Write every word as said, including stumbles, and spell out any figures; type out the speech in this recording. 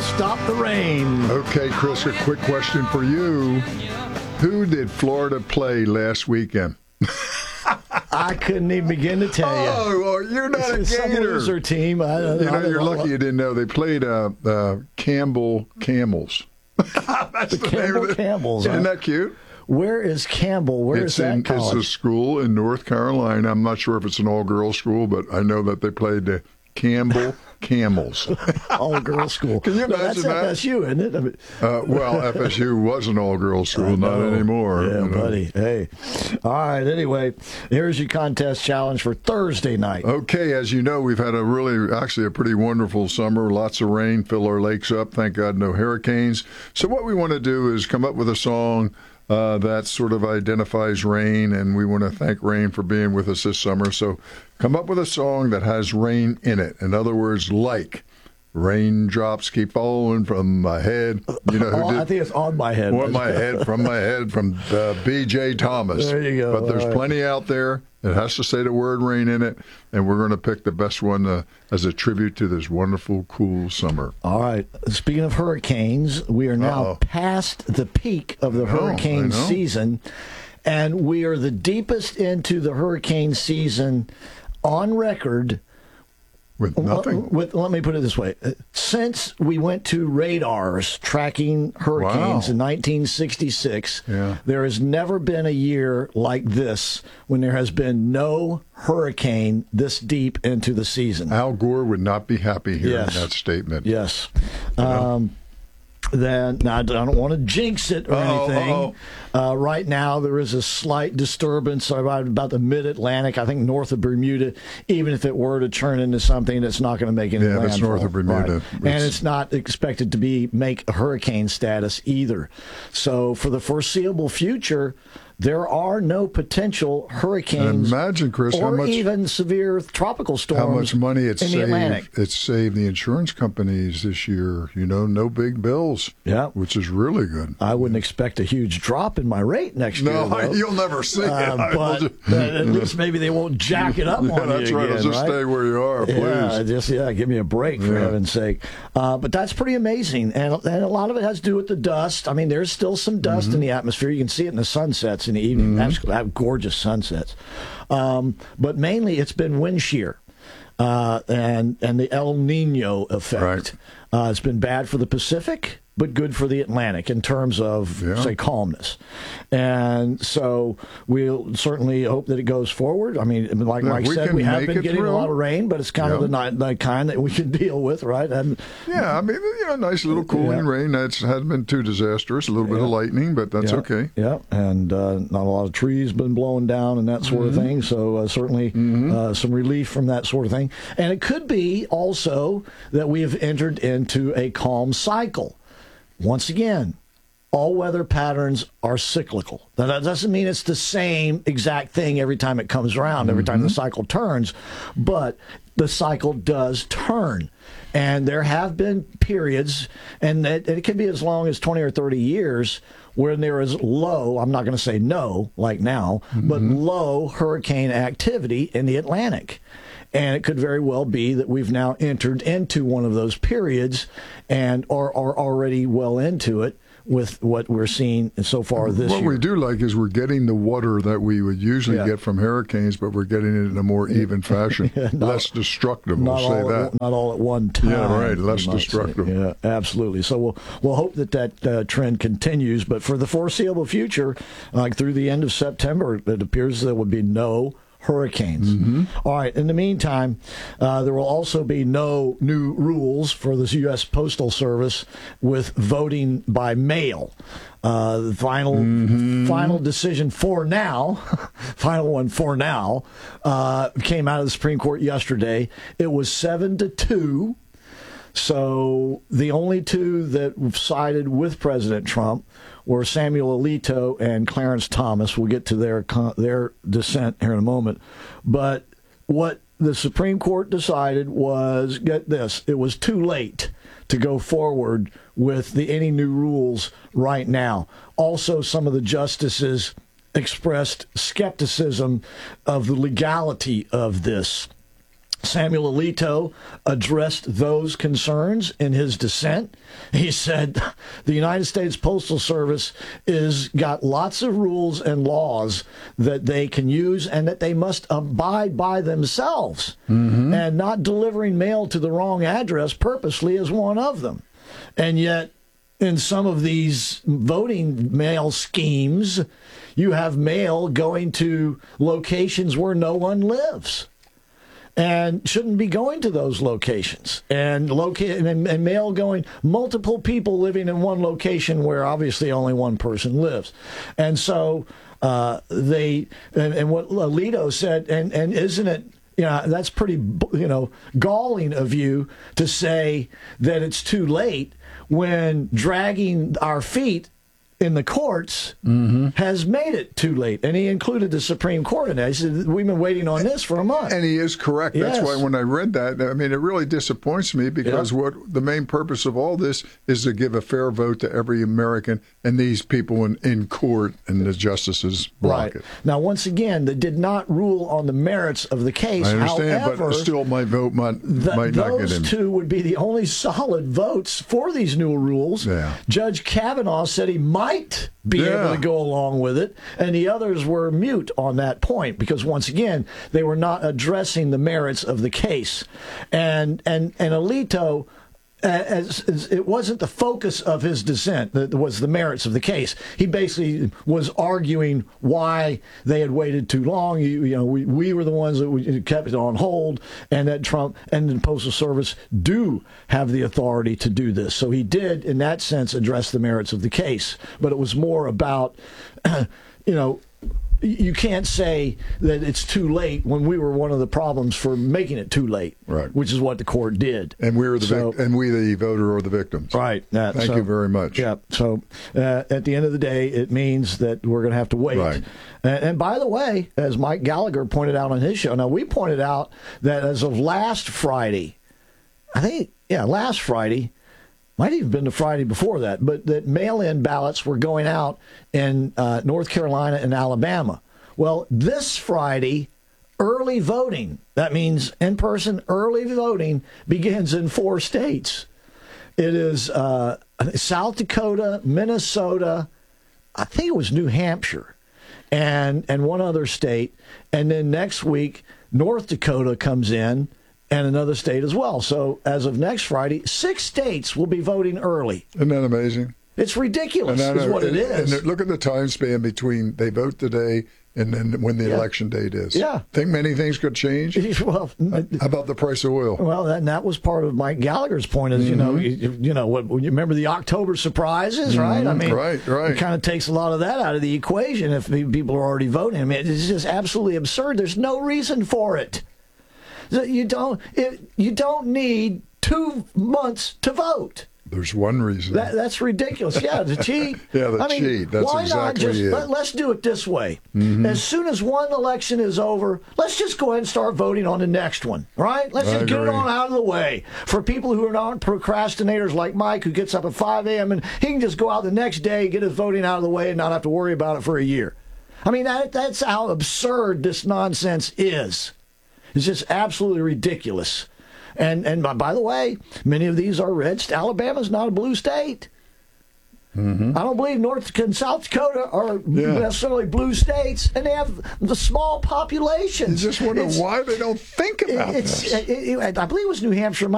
stop the rain. Okay, Chris, a quick question for you. Who did Florida play last weekend? I couldn't even begin to tell you. Oh, well, you're not it's a some Gator. loser team. I, You know, I, you're I, lucky you didn't know. They played uh, uh, Campbell Camels. That's the the, name Campbell of it. Camels. Isn't huh? that cute? Where is Campbell? Where it's is that in, college? It's a school in North Carolina. I'm not sure if it's an all-girls school, but I know that they played the Campbell Camels. All-girls school. Can you No, imagine that's that? F S U, isn't it? I mean, Uh, well, F S U was an all-girls school, not know. anymore. Yeah, you know. buddy. Hey. All right. Anyway, here's your contest challenge for Thursday night. Okay, as you know, we've had a really, actually a pretty wonderful summer. Lots of rain, fill our lakes up. Thank God no hurricanes. So what we want to do is come up with a song uh, that sort of identifies rain, and we want to thank rain for being with us this summer. So come up with a song that has rain in it. In other words, like raindrops keep falling from my head. You know who Oh, did? I think it's on my head. On my head, from my head, from uh, B J Thomas. There you go. But there's All right. plenty out there. It has to say the word rain in it, and we're going to pick the best one uh, as a tribute to this wonderful, cool summer. All right. Speaking of hurricanes, we are now Uh-oh. past the peak of the I know, hurricane I know. season, and we are the deepest into the hurricane season on record. With nothing. With, let me put it this way. Since we went to radars tracking hurricanes Wow. in nineteen sixty-six, Yeah. there has never been a year like this when there has been no hurricane this deep into the season. Al Gore would not be happy hearing Yes. that statement. Yes. Um, then now, I don't want to jinx it or Uh-oh, anything. Uh, right now, there is a slight disturbance about, about the mid-Atlantic, I think north of Bermuda. Even if it were to turn into something, it's not going to make any Yeah, landfall. that's north of Bermuda. Right. And It's- it's not expected to be make hurricane status either. So for the foreseeable future, there are no potential hurricanes Imagine, Chris, how or much even severe tropical storms how much money it in the Atlantic. saved. It saved the insurance companies this year. You know, no big bills. Yeah. which is really good. I wouldn't expect a huge drop in my rate next year. No, though. you'll never see it. Uh, I will but just- uh, at least maybe they won't jack it up Yeah, on that's you right. again, Just right? stay where you are, please. Yeah, just yeah, give me a break for Yeah. heaven's sake. Uh, but that's pretty amazing, and and a lot of it has to do with the dust. I mean, there's still some dust Mm-hmm. in the atmosphere. You can see it in the sunsets in the evening. That's have gorgeous sunsets. Um, but mainly, it's been wind shear. Uh, and and the El Nino effect. Right. Uh, it's been bad for the Pacific, but good for the Atlantic in terms of, Yeah. say, calmness. And so we'll certainly hope that it goes forward. I mean, like Yeah, Mike we said, can we have make been it getting through. a lot of rain, but it's kind of Yeah. the, ni- the kind that we can deal with, right? And Yeah, I mean, you know, nice little cooling Yeah. rain. That's hasn't been too disastrous. A little bit of Yeah. lightning, but that's yeah, okay. Yeah, and uh, not a lot of trees been blowing down and that sort Mm-hmm. of thing. So uh, certainly uh, some relief from that sort of thing. And it could be also that we have entered into a calm cycle. Once again, all weather patterns are cyclical. Now, that doesn't mean it's the same exact thing every time it comes around, every time the cycle turns, but the cycle does turn. And there have been periods, and it, it can be as long as twenty or thirty years, when there is low, I'm not going to say no, like now, but low hurricane activity in the Atlantic. And it could very well be that we've now entered into one of those periods and are, are already well into it with what we're seeing so far this What year. we do like is we're getting the water that we would usually Yeah. get from hurricanes, but we're getting it in a more even fashion, not- less destructive. Not We'll say all, that. at, not all at one time. Yeah, right, less you might say. destructive. Yeah, absolutely. So we'll we'll hope that that uh, trend continues. But for the foreseeable future, like through the end of September, it appears there will be no hurricanes. Mm-hmm. All right. In the meantime, uh, there will also be no new rules for the U S Postal Service with voting by mail. Uh, the final Mm-hmm. final decision for now, final one for now, uh, came out of the Supreme Court yesterday. It was seven to two. So the only two that sided with President Trump were Samuel Alito and Clarence Thomas. We'll get to their their dissent here in a moment. But what the Supreme Court decided was, get this, it was too late to go forward with the any new rules right now. Also, some of the justices expressed skepticism of the legality of this. Samuel Alito addressed those concerns in his dissent. He said the United States Postal Service is got lots of rules and laws that they can use and that they must abide by themselves. Mm-hmm. And not delivering mail to the wrong address purposely is one of them. And yet, in some of these voting mail schemes, you have mail going to locations where no one lives and shouldn't be going to those locations, and locate and, and mail going multiple people living in one location where obviously only one person lives. And so uh, they and, and what Alito said, and, and isn't it, you know, that's pretty, you know, galling of you to say that it's too late when dragging our feet in the courts mm-hmm. has made it too late. And he included the Supreme Court in that. He said, we've been waiting on this for a month. And he is correct. Yes. That's why when I read that, I mean, it really disappoints me because yep. what the main purpose of all this is to give a fair vote to every American, and these people in, in court and the justices block right. it. Now, once again, they did not rule on the merits of the case. I understand, However, but still my vote might, the, might not get in. Those two would be the only solid votes for these new rules. Yeah. Judge Kavanaugh said he might be yeah. able to go along with it, and the others were mute on that point because, once again, they were not addressing the merits of the case. And and and Alito, as, as it wasn't the focus of his dissent that was the merits of the case. He basically was arguing why they had waited too long. You, you know, we, we were the ones that we kept it on hold, and that Trump and the Postal Service do have the authority to do this. So he did, in that sense, address the merits of the case. But it was more about, you know, you can't say that it's too late when we were one of the problems for making it too late, right? Which is what the court did. And we were the so, vic- and we the voter are the victims, right? Uh, Thank so, you very much. Yeah. So uh, at the end of the day, it means that we're going to have to wait. Right. And, and by the way, as Mike Gallagher pointed out on his show, now we pointed out that as of last Friday, I think, yeah, last Friday. Might even been the Friday before that, but that mail-in ballots were going out in uh, North Carolina and Alabama. Well, this Friday, early voting, that means in-person early voting, begins in four states. It is uh, South Dakota, Minnesota, I think it was New Hampshire, and and one other state. And then next week, North Dakota comes in, and another state as well. So as of next Friday, six states will be voting early. Isn't that amazing? It's ridiculous, and is what and, it is. And look at the time span between they vote today and then when the yeah. election date is. Yeah. Think many things could change? Well, how about the price of oil? Well, and that was part of Mike Gallagher's point is, mm-hmm. you know, you, you know, what, you remember the October surprises, right? Mm-hmm. I mean, right, right. It kind of takes a lot of that out of the equation if people are already voting. I mean, it's just absolutely absurd. There's no reason for it. You don't. It, you don't need two months to vote. There's one reason. That, that's ridiculous. Yeah, to cheat. yeah, the I mean, cheat. That's why exactly not just, it. Let, let's do it this way. Mm-hmm. As soon as one election is over, let's just go ahead and start voting on the next one. Right? Let's I just agree. get it on out of the way. For people who are not procrastinators like Mike, who gets up at five a.m. and he can just go out the next day, get his voting out of the way, and not have to worry about it for a year. I mean, that, that's how absurd this nonsense is. It's just absolutely ridiculous. And and by the way, many of these are red. Alabama's not a blue state. Mm-hmm. I don't believe North and South Dakota are yeah. necessarily blue states, and they have the small populations. You just wonder it's, why they don't think about it's, this. It, it, I believe it was New Hampshire.